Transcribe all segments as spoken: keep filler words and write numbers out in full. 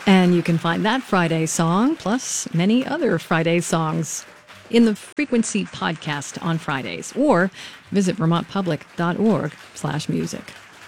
And you can find that Friday song, plus many other Friday songs, in the Frequency podcast on Fridays, or visit vermontpublic.org slash music.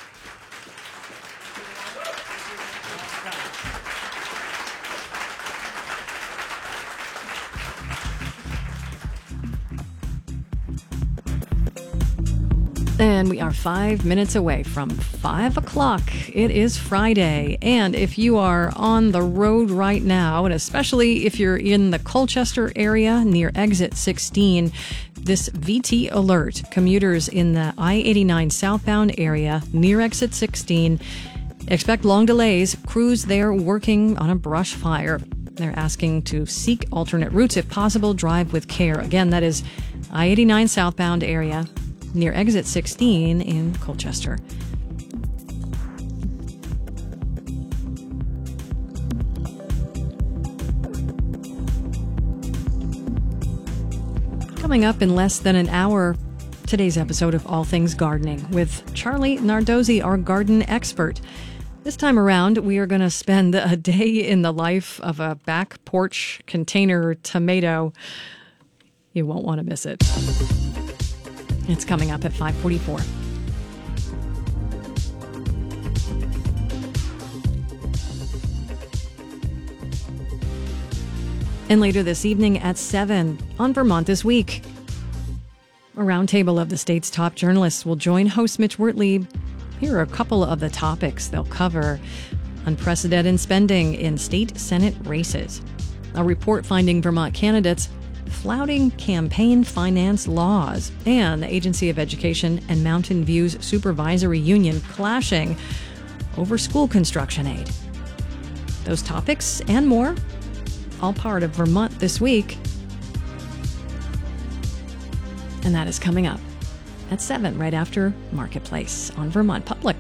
And we are five minutes away from five o'clock. It is Friday. And if you are on the road right now, and especially if you're in the Colchester area near exit sixteen, this V T alert, commuters in the I eighty-nine southbound area near exit sixteen, expect long delays. Crews there working on a brush fire. They're asking to seek alternate routes. If possible, drive with care. Again, that is I eighty-nine southbound area near exit sixteen in Colchester. Coming up in less than an hour, today's episode of All Things Gardening with Charlie Nardozzi, our garden expert. This time around, we are going to spend a day in the life of a back porch container tomato. You won't want to miss it. It's coming up at five forty-four. And later this evening at seven on Vermont This Week, a roundtable of the state's top journalists will join host Mitch Wertlebe. Here are a couple of the topics they'll cover. Unprecedented spending in state Senate races. A report finding Vermont candidates flouting campaign finance laws, and the Agency of Education and Mountain View's supervisory union clashing over school construction aid. Those topics and more, all part of Vermont This Week. And that is coming up at seven, right after Marketplace on Vermont Public.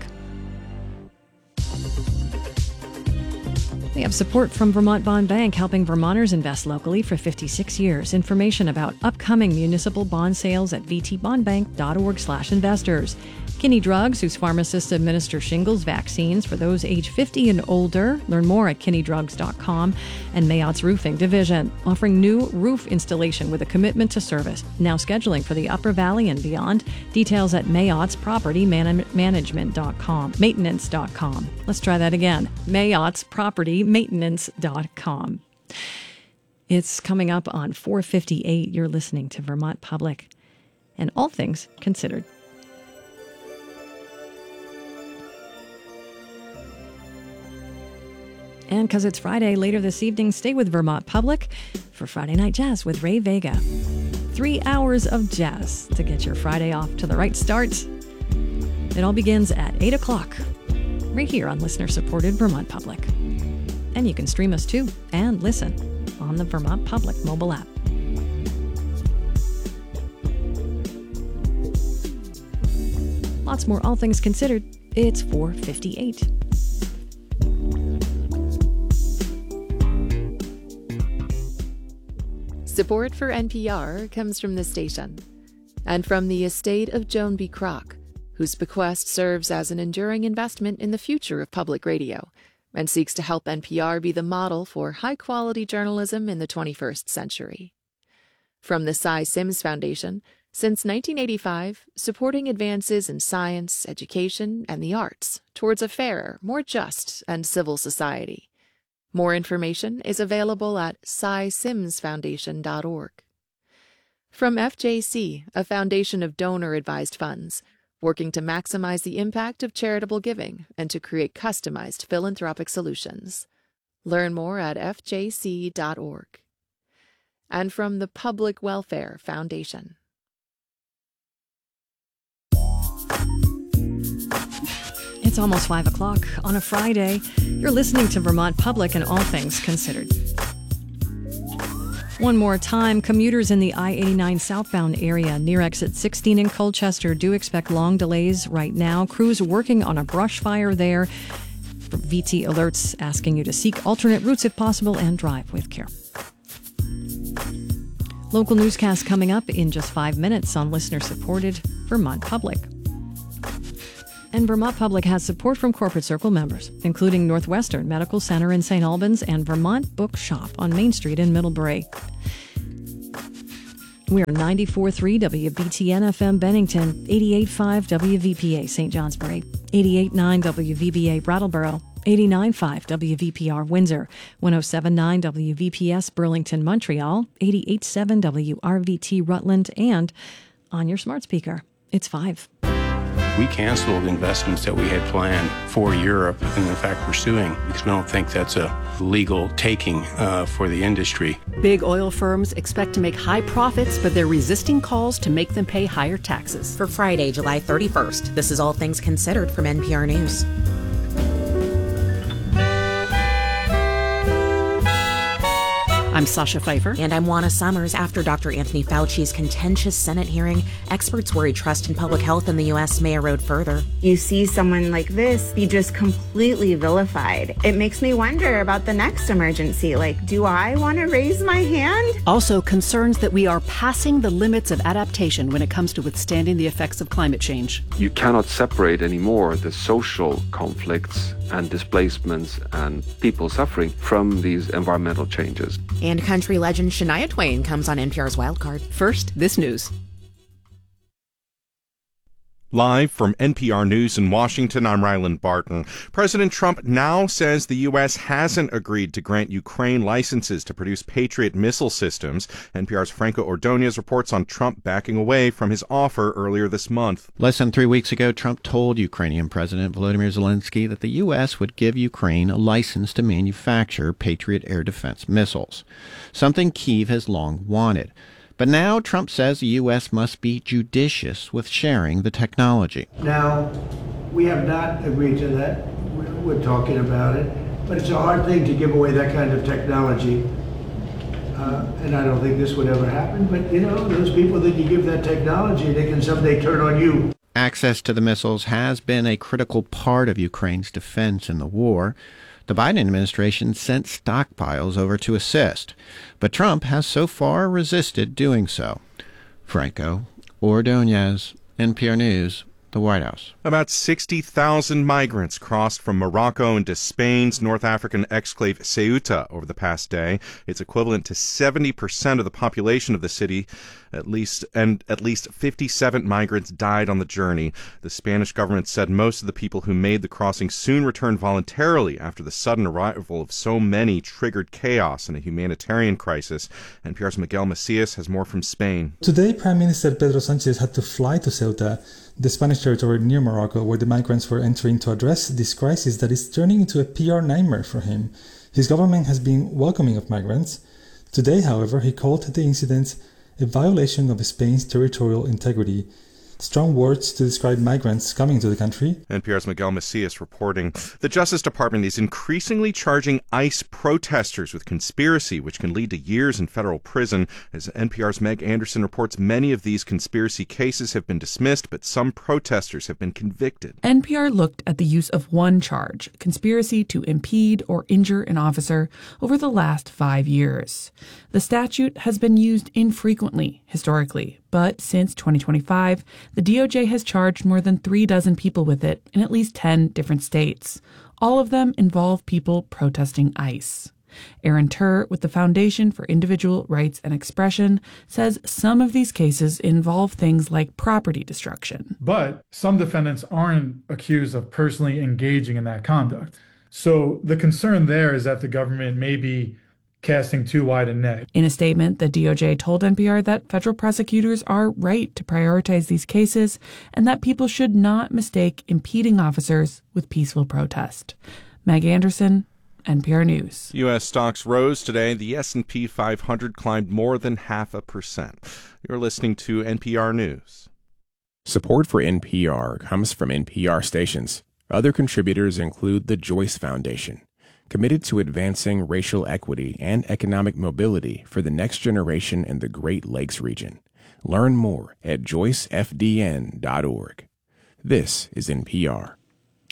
We have support from Vermont Bond Bank, helping Vermonters invest locally for fifty-six years. Information about upcoming municipal bond sales at vtbondbank.org slash investors. Kinney Drugs, whose pharmacists administer shingles vaccines for those age fifty and older. Learn more at kinney drugs dot com. And Mayottes Roofing Division, offering new roof installation with a commitment to service. Now scheduling for the Upper Valley and beyond. Details at mayotts property management dot com. Maintenance dot com. Let's try that again. mayotts property maintenance dot com. It's coming up on four fifty-eight. You're listening to Vermont Public and All Things Considered. And because it's Friday, later this evening, stay with Vermont Public for Friday Night Jazz with Ray Vega. Three hours of jazz to get your Friday off to the right start. It all begins at eight o'clock, right here on listener-supported Vermont Public. And you can stream us too and listen on the Vermont Public mobile app. Lots more All Things Considered. It's four fifty-eight. Support for N P R comes from the station and from the estate of Joan B. Kroc, whose bequest serves as an enduring investment in the future of public radio and seeks to help N P R be the model for high-quality journalism in the twenty-first century. From the Cy Sims Foundation, since nineteen eighty-five, supporting advances in science, education, and the arts towards a fairer, more just, and civil society. More information is available at cy sims foundation dot org. From F J C, a foundation of donor-advised funds, working to maximize the impact of charitable giving and to create customized philanthropic solutions. Learn more at f j c dot org. And from the Public Welfare Foundation. It's almost five o'clock on a Friday. You're listening to Vermont Public and All Things Considered. One more time, commuters in the I eighty-nine southbound area near exit sixteen in Colchester do expect long delays right now. Crews working on a brush fire there. V T alerts asking you to seek alternate routes if possible and drive with care. Local newscast coming up in just five minutes on listener-supported Vermont Public. And Vermont Public has support from Corporate Circle members, including Northwestern Medical Center in Saint Albans and Vermont Book Shop on Main Street in Middlebury. We're ninety-four point three W B T N F M Bennington, eighty-eight point five W V P A Saint Johnsbury, eighty-eight point nine W V B A Brattleboro, eighty-nine point five W V P R Windsor, one oh seven point nine W V P S Burlington Montreal, eighty-eight point seven W R V T Rutland, and on your smart speaker, it's five. We canceled investments that we had planned for Europe and in fact pursuing because we don't think that's a legal taking uh, for the industry. Big oil firms expect to make high profits, but they're resisting calls to make them pay higher taxes. For Friday, July thirty-first, this is All Things Considered from N P R News. I'm Sasha Pfeiffer. And I'm Juana Summers. After Doctor Anthony Fauci's contentious Senate hearing, experts worry trust in public health in the U S may erode further. You see someone like this be just completely vilified. It makes me wonder about the next emergency. Like, do I want to raise my hand? Also, concerns that we are passing the limits of adaptation when it comes to withstanding the effects of climate change. You cannot separate anymore the social conflicts and displacements and people suffering from these environmental changes. And country legend Shania Twain comes on N P R's Wildcard. First, this news. Live from N P R News in Washington, I'm Ryland Barton. President Trump now says the U S hasn't agreed to grant Ukraine licenses to produce Patriot missile systems. N P R's Franco Ordonez reports on Trump backing away from his offer earlier this month. Less than three weeks ago, Trump told Ukrainian President Volodymyr Zelensky that the U S would give Ukraine a license to manufacture Patriot air defense missiles, something Kyiv has long wanted. But now Trump says the U S must be judicious with sharing the technology. Now, we have not agreed to that. We're talking about it. But it's a hard thing to give away that kind of technology. Uh, and I don't think this would ever happen. But, you know, those people that you give that technology, they can someday turn on you. Access to the missiles has been a critical part of Ukraine's defense in the war. The Biden administration sent stockpiles over to assist, but Trump has so far resisted doing so. Franco Ordonez, N P R News, the White House. About sixty thousand migrants crossed from Morocco into Spain's North African exclave Ceuta over the past day. It's equivalent to seventy percent of the population of the city. At least and at least fifty-seven migrants died on the journey. The Spanish government said most of the people who made the crossing soon returned voluntarily after the sudden arrival of so many triggered chaos and a humanitarian crisis. N P R's Miguel Macias has more from Spain. Today, Prime Minister Pedro Sánchez had to fly to Ceuta, the Spanish territory near Morocco, where the migrants were entering to address this crisis that is turning into a P R nightmare for him. His government has been welcoming of migrants. Today, however, he called the incident a violation of Spain's territorial integrity. Strong words to describe migrants coming to the country. N P R's Miguel Macias reporting. The Justice Department is increasingly charging ICE protesters with conspiracy, which can lead to years in federal prison. As N P R's Meg Anderson reports, many of these conspiracy cases have been dismissed, but some protesters have been convicted. N P R looked at the use of one charge, conspiracy to impede or injure an officer, over the last five years. The statute has been used infrequently historically, but since twenty twenty-five, the D O J has charged more than three dozen people with it in at least ten different states. All of them involve people protesting ICE. Aaron Turr, with the Foundation for Individual Rights and Expression, says some of these cases involve things like property destruction. But some defendants aren't accused of personally engaging in that conduct. So the concern there is that the government may be casting too wide a net. In a statement, the D O J told N P R that federal prosecutors are right to prioritize these cases and that people should not mistake impeding officers with peaceful protest. Meg Anderson, N P R News. U S stocks rose today. The S and P five hundred climbed more than half a percent. You're listening to N P R News. Support for N P R comes from N P R stations. Other contributors include the Joyce Foundation, committed to advancing racial equity and economic mobility for the next generation in the Great Lakes region. Learn more at joyce f d n dot org. This is N P R.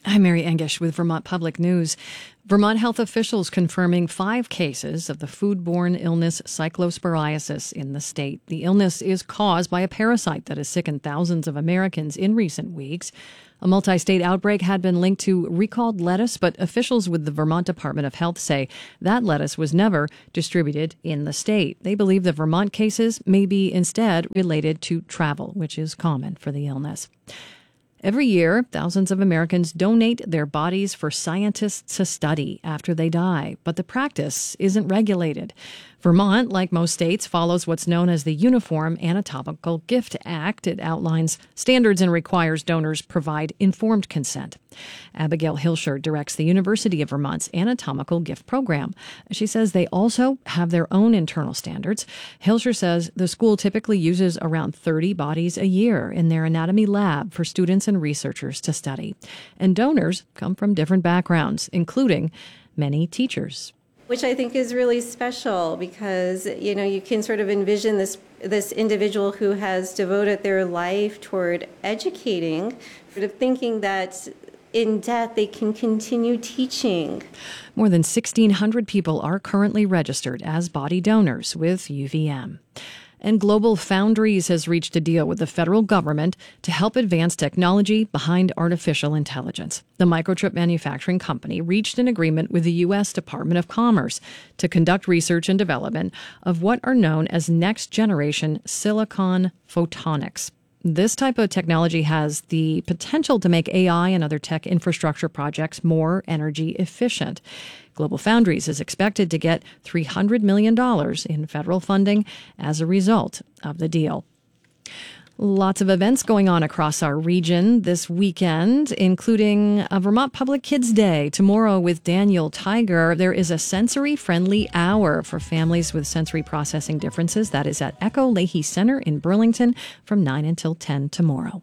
I'm Mary Engish with Vermont Public News. Vermont health officials confirming five cases of the foodborne illness cyclosporiasis in the state. The illness is caused by a parasite that has sickened thousands of Americans in recent weeks. A multi-state outbreak had been linked to recalled lettuce, but officials with the Vermont Department of Health say that lettuce was never distributed in the state. They believe the Vermont cases may be instead related to travel, which is common for the illness. Every year, thousands of Americans donate their bodies for scientists to study after they die, but the practice isn't regulated. Vermont, like most states, follows what's known as the Uniform Anatomical Gift Act. It outlines standards and requires donors provide informed consent. Abigail Hilscher directs the University of Vermont's Anatomical Gift Program. She says they also have their own internal standards. Hilscher says the school typically uses around thirty bodies a year in their anatomy lab for students and researchers to study. And donors come from different backgrounds, including many teachers. Which I think is really special because, you know, you can sort of envision this this individual who has devoted their life toward educating, sort of thinking that in death they can continue teaching. More than sixteen hundred people are currently registered as body donors with U V M. And Global Foundries has reached a deal with the federal government to help advance technology behind artificial intelligence. The microchip manufacturing company reached an agreement with the U S Department of Commerce to conduct research and development of what are known as next-generation silicon photonics. This type of technology has the potential to make A I and other tech infrastructure projects more energy efficient. Global Foundries is expected to get three hundred million dollars in federal funding as a result of the deal. Lots of events going on across our region this weekend, including a Vermont Public Kids Day. Tomorrow with Daniel Tiger, there is a sensory-friendly hour for families with sensory processing differences. That is at Echo Leahy Center in Burlington from nine until ten tomorrow.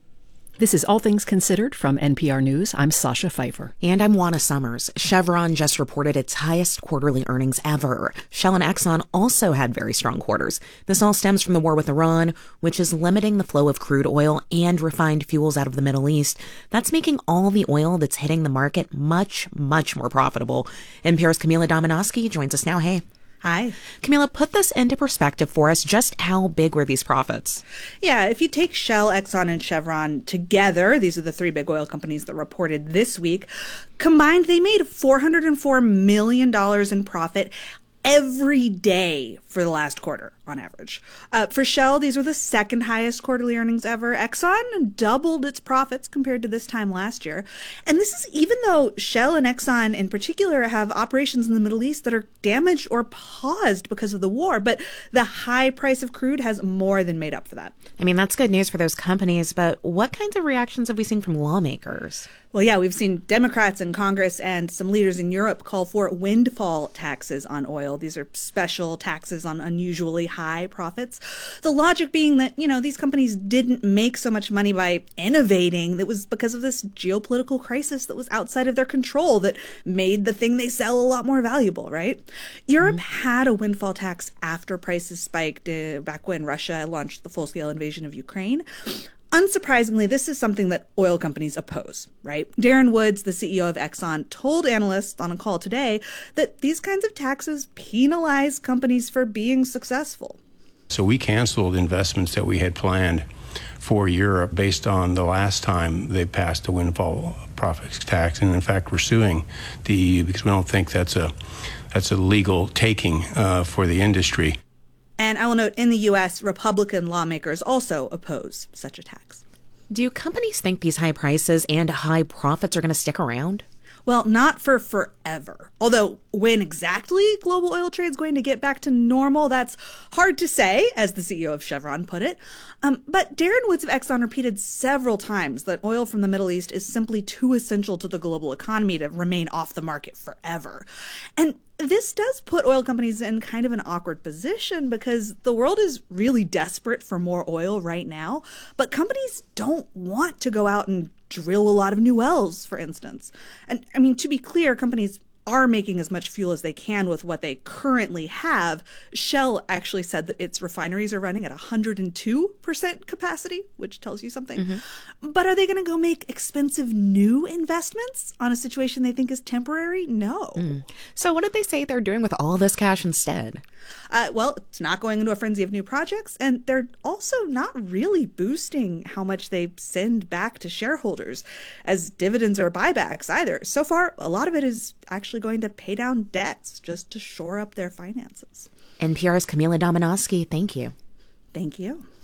This is All Things Considered from N P R News. I'm Sasha Pfeiffer. And I'm Juana Summers. Chevron just reported its highest quarterly earnings ever. Shell and Exxon also had very strong quarters. This all stems from the war with Iran, which is limiting the flow of crude oil and refined fuels out of the Middle East. That's making all the oil that's hitting the market much, much more profitable. N P R's Camila Dominowski joins us now. Hey. Hi. Camila, put this into perspective for us. Just how big were these profits? Yeah, if you take Shell, Exxon, and Chevron together, these are the three big oil companies that reported this week, combined they made four hundred four million dollars in profit every day for the last quarter on average. Uh, for Shell, these were the second highest quarterly earnings ever. Exxon doubled its profits compared to this time last year. And this is even though Shell and Exxon in particular have operations in the Middle East that are damaged or paused because of the war. But the high price of crude has more than made up for that. I mean, that's good news for those companies, but what kinds of reactions have we seen from lawmakers? Well, yeah, we've seen Democrats in Congress and some leaders in Europe call for windfall taxes on oil. These are special taxes on unusually high profits. The logic being that, you know, these companies didn't make so much money by innovating. It was because of this geopolitical crisis that was outside of their control that made the thing they sell a lot more valuable, right? Europe mm-hmm. had a windfall tax after prices spiked uh, back when Russia launched the full-scale invasion of Ukraine. Unsurprisingly, this is something that oil companies oppose, right? Darren Woods, the C E O of Exxon, told analysts on a call today that these kinds of taxes penalize companies for being successful. So we canceled investments that we had planned for Europe based on the last time they passed a windfall profits tax. And in fact, we're suing the E U because we don't think that's a, that's a legal taking uh, for the industry. And I will note, in the U S, Republican lawmakers also oppose such a tax. Do companies think these high prices and high profits are going to stick around? Well, not for forever. Although when exactly global oil trade is going to get back to normal, that's hard to say, as the C E O of Chevron put it. Um, but Darren Woods of Exxon repeated several times that oil from the Middle East is simply too essential to the global economy to remain off the market forever. And this does put oil companies in kind of an awkward position because the world is really desperate for more oil right now, but companies don't want to go out and drill a lot of new wells, for instance. And I mean, to be clear, companies are making as much fuel as they can with what they currently have. Shell actually said that its refineries are running at one hundred two percent capacity, which tells you something. Mm-hmm. But are they going to go make expensive new investments on a situation they think is temporary? No. Mm. So what did they say they're doing with all this cash instead? Uh, well, it's not going into a frenzy of new projects, and they're also not really boosting how much they send back to shareholders as dividends or buybacks either. So far, a lot of it is actually going to pay down debts just to shore up their finances. N P R's Camila Dominowski, thank you. Thank you.